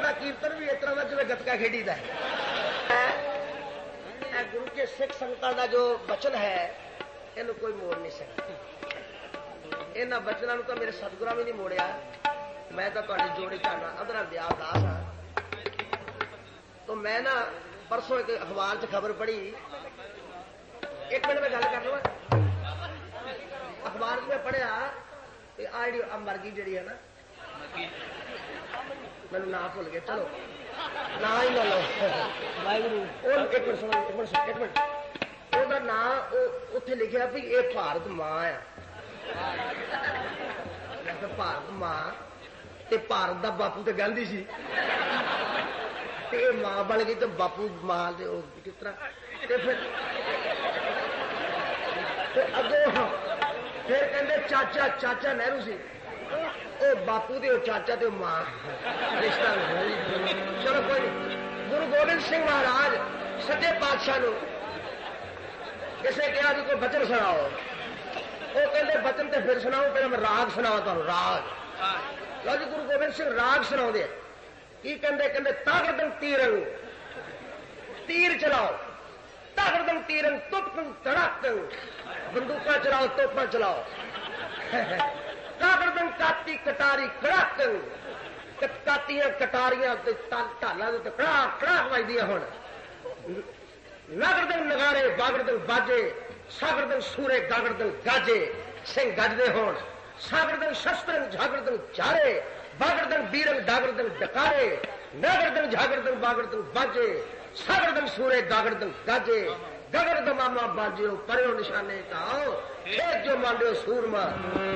साडा कीर्तन भी इस तरह का जिवें गतका खेडीदा है। गुरु के सिख संगतां दा जो बचन है इहनूं कोई मोड़ नहीं सकदा। इन्हां बचनां नूं तां मेरे सतगुरां भी नहीं मोड़िया। मैं तो तुहाडे जोड़े चाहना अदरा दयाल दास हाँ। तो मैं ना परसों एक अखबार च खबर पढ़ी, एक मिनट में गल कर लवां। अखबार में पढ़िया आ जी मरगी जी है ना, मैनू ना भुल गए, चलो ना ही ना लो एक मिनट ओदा ना उत्थे लिखिया भी ये भारत मां है। भारत मां ते भारत दा बापू तो गांधी सी ते मां बन गई तो बापू मां दे किस तरह। अगो फिर कहते चाचा चाचा नेहरू सी, ओ बापू दे चाचा ते मां रिश्ता। चलो कोई नहीं। गुरु गोबिंद सिंह महाराज सच्चे पातशाह नूं किसे कहा कि कोई बचन सुनाओ, वो कहते बचन तो फिर सुनाओ, पहले मैं राग सुनावा तुहानूं राग। लो जी गुरु गोबिंद सिंह राग सुनाउंदे की कहते कहते तागड़दम तीरंग तीर चलाओ, तागड़दम तीरंग तुपतंग तड़ाकतंग बंदूका चलाओ तोपा चलाओ, तागड़दम काती कटारी कड़ाकतंग कातियां कटारियां ढाला कड़ाक कड़ाक वजदियां हुण, नागड़दंग नगारे बागड़दंग बाजे, सागड़दंग सूरे गागड़दंग गाजे, सिंह गजदे होण, सागड़दंग शस्त्रंग झागड़दंग चारे, बागड़दंग बीरंग डागड़दंग डकारे, नागड़दंग झागड़दंग बागड़दंग बाजे, सागड़दंग सूरे गागड़दंग गाजे, गगड़ दमामा बाजियो पर्यो निशाने का आओ, जो मांडियो सूरमा।